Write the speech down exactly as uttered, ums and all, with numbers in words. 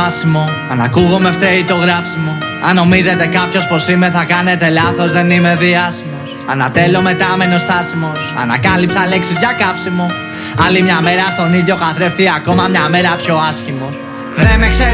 άσημο. Αν ακούγομαι φταίει το γράψιμο. Αν νομίζετε κάποιος πως είμαι θα κάνετε λάθος, δεν είμαι διάσημος. Ανατέλω μετάμενος στάσιμος. Ανακάλυψα λέξεις για καύσιμο. Άλλη μια μέρα στον ίδιο καθρέφτη, ακόμα μια μέρα πιο άσχημος. Δεν με ξέρετε